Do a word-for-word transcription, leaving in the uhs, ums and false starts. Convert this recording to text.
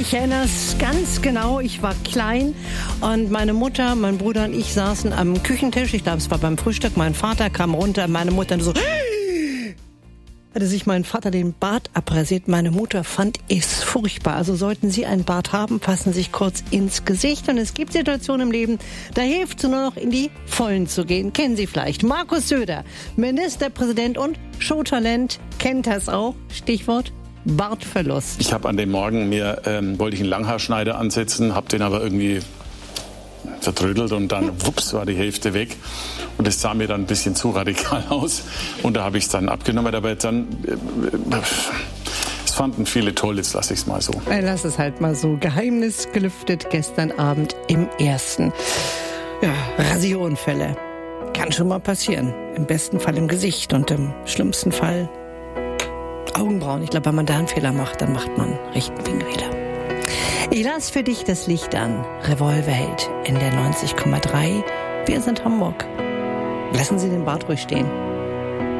Ich erinnere es ganz genau, ich war klein und meine Mutter, mein Bruder und ich saßen am Küchentisch. Ich glaube, es war beim Frühstück. Mein Vater kam runter, meine Mutter so... hatte sich mein Vater den Bart abrasiert. Meine Mutter fand es furchtbar. Also sollten Sie einen Bart haben, fassen Sie sich kurz ins Gesicht. Und es gibt Situationen im Leben, da hilft es nur noch in die Vollen zu gehen. Kennen Sie vielleicht. Markus Söder, Ministerpräsident und Showtalent, kennt das auch. Stichwort Bartverlust. Ich habe an dem Morgen mir, ähm, wollte ich einen Langhaarschneider ansetzen, habe den aber irgendwie vertrödelt und dann, wups, war die Hälfte weg. Und das sah mir dann ein bisschen zu radikal aus. Und da habe ich es dann abgenommen. Aber dann, äh, es fanden viele toll, jetzt lasse ich es mal so. Lass es halt mal so. Geheimnis gelüftet gestern Abend im Ersten. Ja, Rasierunfälle. Kann schon mal passieren. Im besten Fall im Gesicht und im schlimmsten Fall Augenbrauen. Ich glaube, wenn man da einen Fehler macht, dann macht man rechten Pinguiner. Ich lasse für dich das Licht an. Revolverheld in der neunzig Komma drei. Wir sind Hamburg. Lassen Sie den Bart ruhig stehen.